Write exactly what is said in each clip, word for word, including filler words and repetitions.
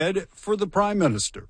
for the Prime Minister.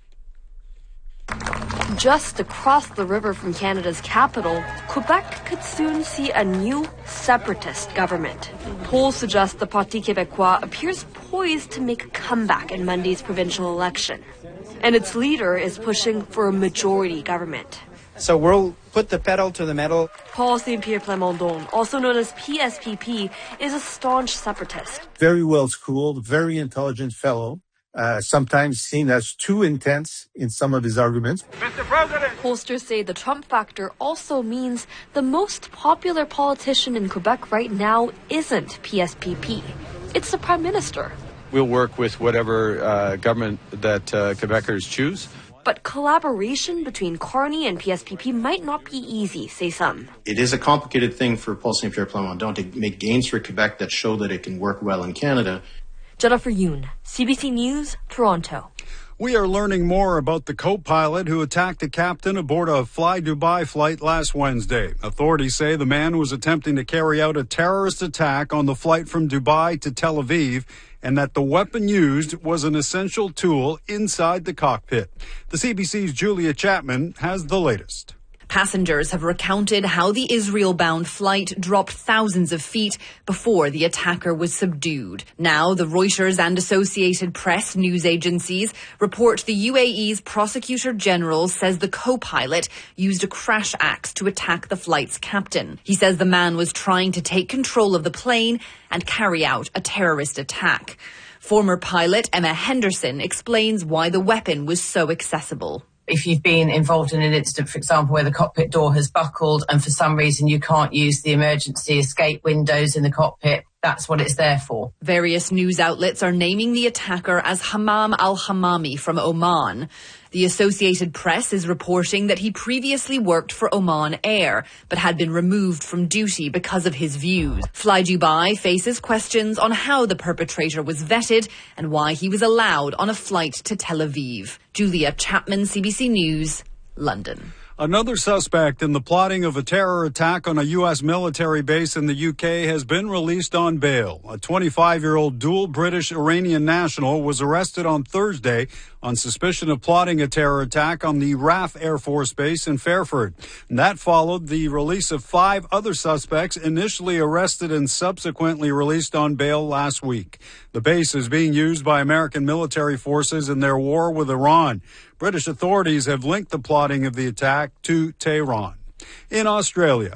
Just across the river from Canada's capital, Quebec could soon see a new separatist government. Polls suggest the Parti Québécois appears poised to make a comeback in Monday's provincial election. And its leader is pushing for a majority government. So we'll put the pedal to the metal. Paul Saint Pierre Plamondon, also known as P S P P, is a staunch separatist. Very well schooled, very intelligent fellow. Uh, sometimes seen as too intense in some of his arguments. Mister President! Pollsters say the Trump factor also means the most popular politician in Quebec right now isn't P S P P. It's the Prime Minister. We'll work with whatever uh, government that uh, Quebecers choose. But collaboration between Carney and P S P P might not be easy, say some. It is a complicated thing for Paul Saint Pierre Plamondon to make gains for Quebec that show that it can work well in Canada. Jennifer Yoon, C B C News, Toronto. We are learning more about the co-pilot who attacked a captain aboard a Fly Dubai flight last Wednesday. Authorities say the man was attempting to carry out a terrorist attack on the flight from Dubai to Tel Aviv, and that the weapon used was an essential tool inside the cockpit. The C B C's Julia Chapman has the latest. Passengers have recounted how the Israel-bound flight dropped thousands of feet before the attacker was subdued. Now, the Reuters and Associated Press news agencies report the U A E's Prosecutor General says the co-pilot used a crash axe to attack the flight's captain. He says the man was trying to take control of the plane and carry out a terrorist attack. Former pilot Emma Henderson explains why the weapon was so accessible. If you've been involved in an incident, for example, where the cockpit door has buckled and for some reason you can't use the emergency escape windows in the cockpit, that's what it's there for. Various news outlets are naming the attacker as Hammam al-Hammami from Oman. The Associated Press is reporting that he previously worked for Oman Air, but had been removed from duty because of his views. Fly Dubai faces questions on how the perpetrator was vetted and why he was allowed on a flight to Tel Aviv. Julia Chapman, C B C News, London. Another suspect in the plotting of a terror attack on a U S military base in the U K has been released on bail. A twenty-five-year-old dual British-Iranian national was arrested on Thursday on suspicion of plotting a terror attack on the R A F Air Force Base in Fairford. And that followed the release of five other suspects initially arrested and subsequently released on bail last week. The base is being used by American military forces in their war with Iran. British authorities have linked the plotting of the attack to Tehran. In Australia,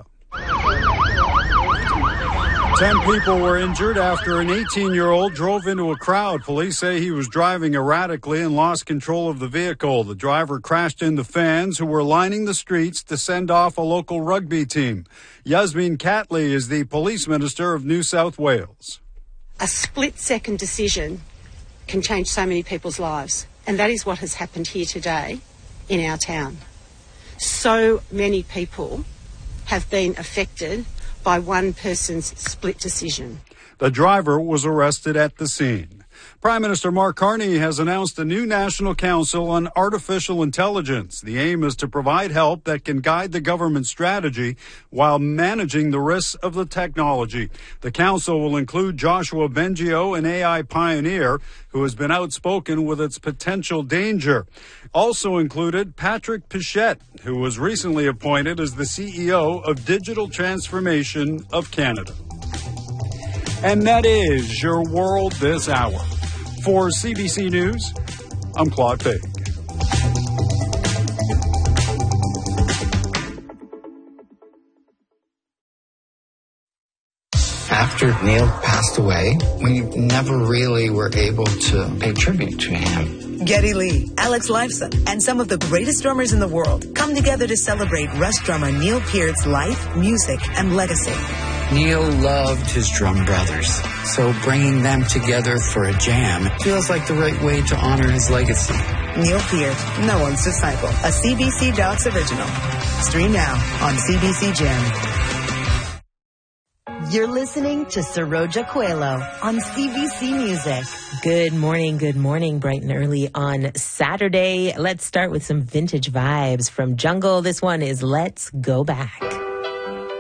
ten people were injured after an eighteen-year-old drove into a crowd. Police say he was driving erratically and lost control of the vehicle. The driver crashed into fans who were lining the streets to send off a local rugby team. Yasmin Catley is the police minister of New South Wales. A split-second decision can change so many people's lives. And that is what has happened here today in our town. So many people have been affected by one person's split decision. The driver was arrested at the scene. Prime Minister Mark Carney has announced a new National Council on Artificial Intelligence. The aim is to provide help that can guide the government strategy while managing the risks of the technology. The council will include Joshua Bengio, an A I pioneer who has been outspoken with its potential danger. Also included Patrick Pichette, who was recently appointed as the C E O of Digital Transformation of Canada. And that is your world this hour. For C B C News, I'm Claude Fake. After Neil passed away, we never really were able to pay tribute to him. Geddy Lee, Alex Lifeson, and some of the greatest drummers in the world come together to celebrate Rush drummer Neil Peart's life, music, and legacy. Neil loved his drum brothers, so bringing them together for a jam feels like the right way to honor his legacy. Neil Peart, no one's disciple, a C B C Docs original. Stream now on C B C Gem. You're listening to Saroja Coelho on C B C Music. Good morning, good morning, bright and early on Saturday. Let's start with some vintage vibes from Jungle. This one is Let's Go Back.